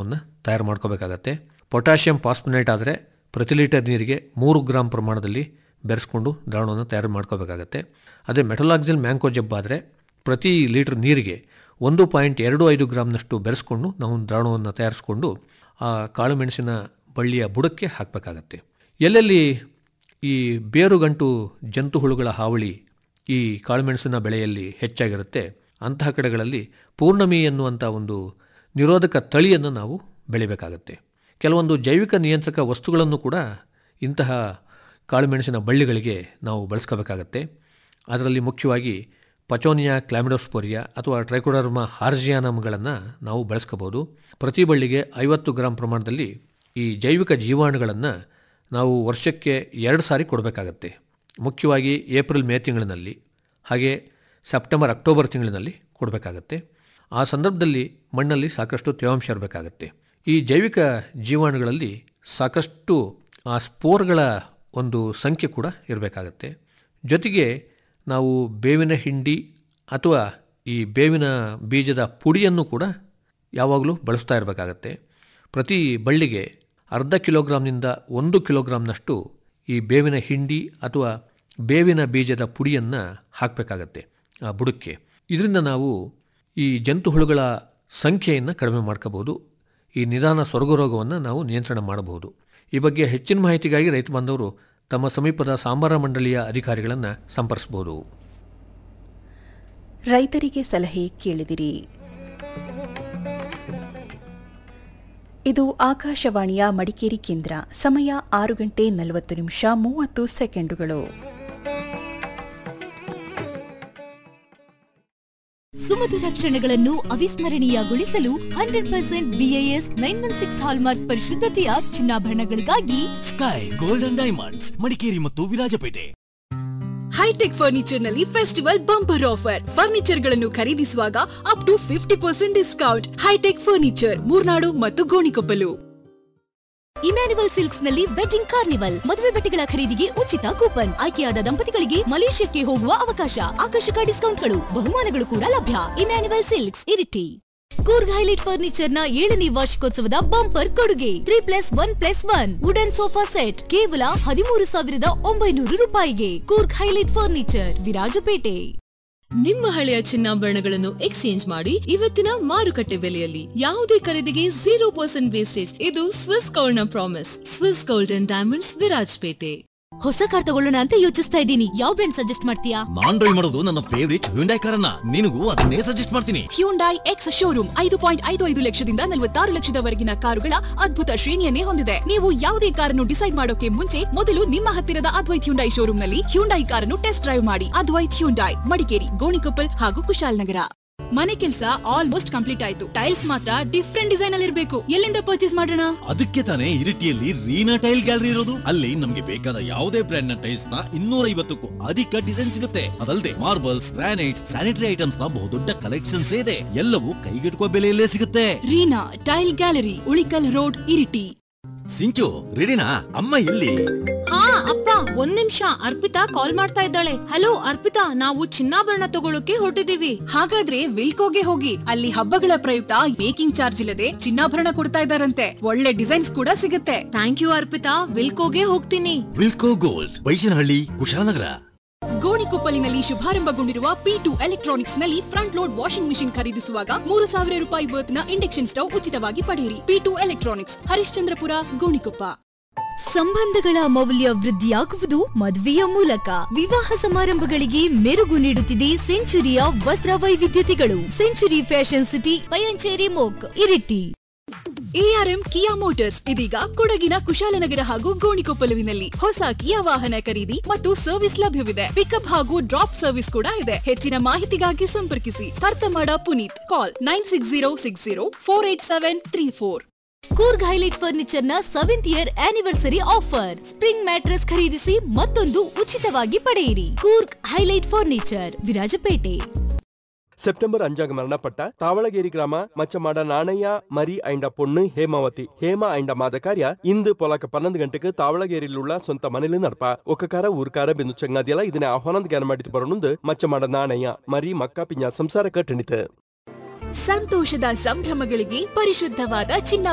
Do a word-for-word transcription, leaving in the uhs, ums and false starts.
ದ್ರಾವಣವನ್ನು ತಯಾರು ಮಾಡ್ಕೋಬೇಕಾಗತ್ತೆ. ಪೊಟ್ಯಾಷಿಯಂ ಪಾಸ್ಪನೇಟ್ ಆದರೆ ಪ್ರತಿ ಲೀಟರ್ ನೀರಿಗೆ ಮೂರು ಗ್ರಾಂ ಪ್ರಮಾಣದಲ್ಲಿ ಬೆರೆಸ್ಕೊಂಡು ದ್ರಾವಣವನ್ನು ತಯಾರು ಮಾಡ್ಕೋಬೇಕಾಗತ್ತೆ. ಅದೇ ಮೆಟಲಾಕ್ಸಿಲ್ ಮ್ಯಾಂಕೋಜೆಬ್ ಆದರೆ ಪ್ರತಿ ಲೀಟರ್ ನೀರಿಗೆ ಒಂದು ಪಾಯಿಂಟ್ ಎರಡು ಐದು ಗ್ರಾಮ್ನಷ್ಟು ಬೆರೆಸ್ಕೊಂಡು ನಾವು ದ್ರಾವಣವನ್ನು ತಯಾರಿಸ್ಕೊಂಡು ಆ ಕಾಳುಮೆಣಸಿನ ಬಳ್ಳಿಯ ಬುಡಕ್ಕೆ ಹಾಕಬೇಕಾಗತ್ತೆ. ಎಲ್ಲೆಲ್ಲಿ ಈ ಬೇರುಗಂಟು ಜಂತು ಹುಳುಗಳ ಹಾವಳಿ ಈ ಕಾಳುಮೆಣಸಿನ ಬೆಳೆಯಲ್ಲಿ ಹೆಚ್ಚಾಗಿರುತ್ತೆ ಅಂತಹ ಕಡೆಗಳಲ್ಲಿ ಪೂರ್ಣಮಿ ಎನ್ನುವಂಥ ಒಂದು ನಿರೋಧಕ ತಳಿಯನ್ನು ನಾವು ಬೆಳಿಬೇಕಾಗತ್ತೆ. ಕೆಲವೊಂದು ಜೈವಿಕ ನಿಯಂತ್ರಕ ವಸ್ತುಗಳನ್ನು ಕೂಡ ಇಂತಹ ಕಾಳುಮೆಣಸಿನ ಬಳ್ಳಿಗಳಿಗೆ ನಾವು ಬಳಸ್ಕೋಬೇಕಾಗತ್ತೆ. ಅದರಲ್ಲಿ ಮುಖ್ಯವಾಗಿ ಪಚೋನಿಯಾ ಕ್ಲಾಮಿಡೋಸ್ಪೋರಿಯಾ ಅಥವಾ ಟ್ರೈಕೋಡರ್ಮಾ ಹಾರ್ಜಿಯಾನಮ್ಗಳನ್ನು ನಾವು ಬಳಸ್ಕೋಬೋದು. ಪ್ರತಿ ಬಳ್ಳಿಗೆ ಐವತ್ತು ಗ್ರಾಂ ಪ್ರಮಾಣದಲ್ಲಿ ಈ ಜೈವಿಕ ಜೀವಾಣುಗಳನ್ನು ನಾವು ವರ್ಷಕ್ಕೆ ಎರಡು ಸಾರಿ ಕೊಡಬೇಕಾಗತ್ತೆ. ಮುಖ್ಯವಾಗಿ ಏಪ್ರಿಲ್ ಮೇ ತಿಂಗಳಿನಲ್ಲಿ ಹಾಗೆ ಸೆಪ್ಟೆಂಬರ್ ಅಕ್ಟೋಬರ್ ತಿಂಗಳಿನಲ್ಲಿ ಕೊಡಬೇಕಾಗತ್ತೆ. ಆ ಸಂದರ್ಭದಲ್ಲಿ ಮಣ್ಣಲ್ಲಿ ಸಾಕಷ್ಟು ತೇವಾಂಶ ಇರಬೇಕಾಗತ್ತೆ. ಈ ಜೈವಿಕ ಜೀವಾಣುಗಳಲ್ಲಿ ಸಾಕಷ್ಟು ಆ ಸ್ಪೋರ್ಗಳ ಒಂದು ಸಂಖ್ಯೆ ಕೂಡ ಇರಬೇಕಾಗತ್ತೆ. ಜೊತೆಗೆ ನಾವು ಬೇವಿನ ಹಿಂಡಿ ಅಥವಾ ಈ ಬೇವಿನ ಬೀಜದ ಪುಡಿಯನ್ನು ಕೂಡ ಯಾವಾಗಲೂ ಬಳಸ್ತಾ ಇರಬೇಕಾಗತ್ತೆ. ಪ್ರತಿ ಬಳ್ಳಿಗೆ ಅರ್ಧ ಕಿಲೋಗ್ರಾಮ್ನಿಂದ ಒಂದು ಕಿಲೋಗ್ರಾಮ್ನಷ್ಟು ಈ ಬೇವಿನ ಹಿಂಡಿ ಅಥವಾ ಬೇವಿನ ಬೀಜದ ಪುಡಿಯನ್ನು ಹಾಕಬೇಕಾಗತ್ತೆ ಆ ಬುಡಕ್ಕೆ. ಇದರಿಂದ ನಾವು ಈ ಜಂತು ಹುಳುಗಳ ಸಂಖ್ಯೆಯನ್ನು ಕಡಿಮೆ ಮಾಡ್ಕೋಬೋದು. ಈ ನಿಧಾನ ಸೊರಗು ರೋಗವನ್ನು ನಾವು ನಿಯಂತ್ರಣ ಮಾಡಬಹುದು. ಈ ಬಗ್ಗೆ ಹೆಚ್ಚಿನ ಮಾಹಿತಿಗಾಗಿ ರೈತ ಬಾಂಧವರು ತಮ್ಮ ಸಮೀಪದ ಸಾಂಬಾರ ಮಂಡಳಿಯ ಅಧಿಕಾರಿಗಳನ್ನು ಸಂಪರ್ಕಿಸಬಹುದು. ರೈತರಿಗೆ ಸಲಹೆ ಕೇಳಿದಿರಿ. ಇದು ಆಕಾಶವಾಣಿಯ ಮಡಿಕೇರಿ ಕೇಂದ್ರ. ಸಮಯ ಆರು ಗಂಟೆ ನಲವತ್ತು ನಿಮಿಷ ಮೂವತ್ತು ಸೆಕೆಂಡುಗಳು. ಸುಮಧುರ ಕ್ಷಣಗಳನ್ನು ಅವಿಸ್ಮರಣೀಯಗೊಳಿಸಲು hundred percent BIS nine one six hallmark ಪರಿಶುದ್ಧತೆಯ ಚಿನ್ನಾಭರಣಗಳಿಗಾಗಿ sky golden diamonds Madikeri ಮತ್ತು ವಿರಾಜಪೇಟೆ. ಹೈಟೆಕ್ ಫರ್ನಿಚರ್ ನಲ್ಲಿ ಫೆಸ್ಟಿವಲ್ ಬಂಪರ್ ಆಫರ್. ಫರ್ನಿಚರ್ ಗಳನ್ನು ಖರೀದಿಸುವಾಗ up to fifty percent discount. High tech furniture, Murnad ಮತ್ತು ಗೋಣಿಕೊಪ್ಪಲು. ಇಮ್ಯಾನ್ಯುವಲ್ ಸಿಲ್ಕ್ಸ್ ನಲ್ಲಿ ವೆಡ್ಡಿಂಗ್ ಕಾರ್ನಿವಲ್. ಮದುವೆ ಬಟ್ಟೆಗಳ ಖರೀದಿಗೆ ಉಚಿತ ಕೂಪನ್. ಆಯ್ಕೆಯಾದ ದಂಪತಿಗಳಿಗೆ ಮಲೇಷ್ಯಾಕ್ಕೆ ಹೋಗುವ ಅವಕಾಶ. ಆಕರ್ಷಕ ಡಿಸ್ಕೌಂಟ್ಗಳು, ಬಹುಮಾನಗಳು ಕೂಡ ಲಭ್ಯ. Emmanuel silks, Iritty. Coorg highlight furniture ನ ಏಳನೇ ವಾರ್ಷಿಕೋತ್ಸವದ ಬಂಪರ್ ಕೊಡುಗೆ three plus one plus one wooden sofa set ಕೇವಲ ಹದಿಮೂರು ಸಾವಿರದ ಒಂಬೈನೂರು ರೂಪಾಯಿಗೆ. Coorg highlight furniture, Virajpet. ನಿಮ್ಮ ಹಳೆಯ ಚಿನ್ನಾಭರಣಗಳನ್ನು ಎಕ್ಸ್ಚೇಂಜ್ ಮಾಡಿ ಇವತ್ತಿನ ಮಾರುಕಟ್ಟೆ ಬೆಲೆಯಲ್ಲಿ ಯಾವುದೇ ಖರೀದಿಗೆ ಜೀರೋ ಪರ್ಸೆಂಟ್ ವೇಸ್ಟೇಜ್. ಇದು ಸ್ವಿಸ್ ಗೋಲ್ಡ್ ನ promise. Swiss gold and diamonds, Virajpet. ಹೊಸ ಕಾರ್ ತಗೊಳ್ಳೋಣ ಅಂತ ಯೋಚಿಸ್ತಾ ಇದ್ದೀನಿ. ಯಾವ ಬ್ರ್ಯಾಂಡ್ ಸಜೆಸ್ಟ್ ಮಾಡ್ತೀಯಾ? ನಾನ್ ಡ್ರೈವ್ ಮಾಡೋದು ನನ್ನ ಫೇವರಿಟ್ ಹ್ಯುಂಡೈ ಕಾರನ್ನ. ನಿನಗೂ ಅದನ್ನೇ ಸಜೆಸ್ಟ್ ಮಾಡ್ತೀನಿ. ಹ್ಯುಂಡೈ ಎಕ್ಸ್ ಶೋರೂಮ್ ಐದು ಪಾಯಿಂಟ್ ಐದು ಐದು ಲಕ್ಷದಿಂದ ನಲವತ್ತಾರು ಲಕ್ಷದವರೆಗಿನ ಕಾರುಗಳ ಅದ್ಭುತ ಶ್ರೇಣಿಯನ್ನೇ ಹೊಂದಿದೆ. ನೀವು ಯಾವುದೇ ಕಾರನ್ನು ಡಿಸೈಡ್ ಮಾಡೋಕೆ ಮುಂಚೆ ಮೊದಲು ನಿಮ್ಮ ಹತ್ತಿರದ ಅದ್ವೈತ್ ಹ್ಯುಂಡೈ ಶೋರೂಮ್ ನಲ್ಲಿ ಹ್ಯುಂಡೈ ಕಾರನ್ನು ಟೆಸ್ಟ್ ಡ್ರೈವ್ ಮಾಡಿ. ಅದ್ವೈತ್ ಹ್ಯುಂಡೈ, ಮಡಿಕೇರಿ, ಗೋಣಿಕೊಪ್ಪಲ್ ಹಾಗೂ ಕುಶಾಲನಗರ. ಮನೆ ಕೆಲಸ ಆಲ್ಮೋಸ್ಟ್ ಕಂಪ್ಲೀಟ್ ಆಯ್ತು. ಟೈಲ್ಸ್ ಮಾತ್ರ ಡಿಫ್ರೆಂಟ್ ಡಿಸೈನ್ ಅಲ್ಲಿ ಇರಬೇಕು. ಎಲ್ಲಿಂದ ಪರ್ಚೇಸ್ ಮಾಡೋಣ? ಅದಕ್ಕೆ ತಾನೇ ಇರಿಟಿಯಲ್ಲಿ ರೀನಾ ಟೈಲ್ ಗ್ಯಾಲರಿ ಇರೋದು. ಅಲ್ಲಿ ನಮ್ಗೆ ಬೇಕಾದ ಯಾವುದೇ ಬ್ರ್ಯಾಂಡ್ ನ ಟೈಲ್ಸ್ ನ ಇನ್ನೂರ ಐವತ್ತಕ್ಕೂ ಅಧಿಕ ಡಿಸೈನ್ ಸಿಗುತ್ತೆ. ಅದಲ್ಲದೆ ಮಾರ್ಬಲ್ಸ್, ಗ್ರಾನೈಟ್ಸ್, ಸ್ಯಾನಿಟರಿ ಐಟಮ್ಸ್ ನ ಬಹುದೊಡ್ಡ ಕಲೆಕ್ಷನ್ಸ್ ಇದೆ. ಎಲ್ಲವೂ ಕೈಗೆಟುಕುವ ಬೆಲೆಯಲ್ಲೇ ಸಿಗುತ್ತೆ. Reena tail gallery, Ulikkal road, Iritty. ಸಿಂಚು ರೆಡಿನಾ? ಅಮ್ಮ ಇಲ್ಲಿ? ಹಾ ಅಪ್ಪ, ಒಂದ್ ನಿಮಿಷ. ಅರ್ಪಿತಾ ಕಾಲ್ ಮಾಡ್ತಾ ಇದ್ದಾಳೆ. ಹಲೋ ಅರ್ಪಿತಾ, ನಾವು ಚಿನ್ನಾಭರಣ ತಗೊಳ್ಳೋಕೆ ಹೊರಟಿದೀವಿ. ಹಾಗಾದ್ರೆ ವಿಲ್ಕೋಗೆ ಹೋಗಿ. ಅಲ್ಲಿ ಹಬ್ಬಗಳ ಪ್ರಯುಕ್ತ ಮೇಕಿಂಗ್ ಚಾರ್ಜ್ ಇಲ್ಲದೆ ಚಿನ್ನಾಭರಣ ಕೊಡ್ತಾ ಇದ್ದಾರಂತೆ. ಒಳ್ಳೆ ಡಿಸೈನ್ಸ್ ಕೂಡ ಸಿಗುತ್ತೆ. ಥ್ಯಾಂಕ್ ಯು ಅರ್ಪಿತಾ, ವಿಲ್ಕೋಗೆ ಹೋಗ್ತೀನಿ. ವಿಲ್ಕೋ gold, Baishanahalli, Kushalnagar. ಗೋಣಿಕೊಪ್ಪಲಿನಲ್ಲಿ ಶುಭಾರಂಭಗೊಂಡಿರುವ P to electronics ನಲ್ಲಿ ಫ್ರಂಟ್ ಲೋಡ್ ವಾಷಿಂಗ್ ಮಿಷಿನ್ ಖರೀದಿಸುವಾಗ ಮೂರು ಸಾವಿರ ರೂಪಾಯಿ ವರ್ತ್ನ ಇಂಡಕ್ಷನ್ ಸ್ಟವ್ ಉಚಿತವಾಗಿ ಪಡೆಯಿರಿ. P to electronics, Harishchandrapura, Gonikoppa. ಸಂಬಂಧಗಳ ಮೌಲ್ಯ ವೃದ್ಧಿಯಾಗುವುದು ಮದುವೆಯ ಮೂಲಕ. ವಿವಾಹ ಸಮಾರಂಭಗಳಿಗೆ ಮೆರುಗು ನೀಡುತ್ತಿದೆ ಸೆಂಚುರಿಯ ವಸ್ತ್ರ ವೈವಿಧ್ಯತೆಗಳು. Century fashion city, Payanchery ಮೋಕ್, Iritty. ARM ಕಿಯಾ ಮೋಟಾರ್ಸ್ ಇದೀಗ ಕೊಡಗಿನ ಕುಶಾಲನಗರ ಹಾಗೂ ಗೋಣಿಕೊಪ್ಪಲುವಿನಲ್ಲಿ ಹೊಸ ಕಿಯಾ ವಾಹನ ಖರೀದಿ ಮತ್ತು ಸರ್ವಿಸ್ ಲಭ್ಯವಿದೆ. ಪಿಕಪ್ ಹಾಗೂ ಡ್ರಾಪ್ ಸರ್ವಿಸ್ ಕೂಡ ಇದೆ. ಹೆಚ್ಚಿನ ಮಾಹಿತಿಗಾಗಿ ಸಂಪರ್ಕಿಸಿ ತರ್ತಮಾಡ ಪುನೀತ್. ಕಾಲ್ nine six zero six zero four eight seven three four. Coorg highlight furniture ನ seventh year anniversary offer. Spring mattress ಖರೀದಿಸಿ ಮತ್ತೊಂದು ಉಚಿತವಾಗಿ ಪಡೆಯಿರಿ. Coorg highlight furniture, Virajpet. September അഞ്ചാം മരണപ്പെട്ട താവളഗേരി ഗ്രാമ മച്ചമാട നാണയ്യ മരി അയിണ്ട പൊണ്ണ് ഹേമാവതി ഹേമ അയിണ്ട മാതകാര്യ ഇന്ന് പൊലക്ക പನ್ನೊಂದು ಗಂಟೆಗೆ ತಾವಳಗೇರಿലുള്ള ಸ್ವಂತ ಮನೆಯಲ್ಲಿ ನಡಪ ಒಕ್ಕಕಾರ ಊರ್ಕಾರ ಬೆಂದು ಚಂಗಾದಿಯಲ್ಲ ಇದನ್ನ ಆಹ್ವಾನದ ಜ್ಞಾನ ಮಾಡಿತು ಬರೋಣಂದು ಮಚ್ಚಮಾಡ ನಾಣಯ್ಯ ಮರಿ ಮಕ್ಕ ಪಿಂಜ ಸಂಸಾರ ಕಟ್ಟಣಿತು. ಸಂತೋಷದ ಸಂಭ್ರಮಗಳಿಗೆ ಪರಿಶುದ್ಧವಾದ ಚಿನ್ನ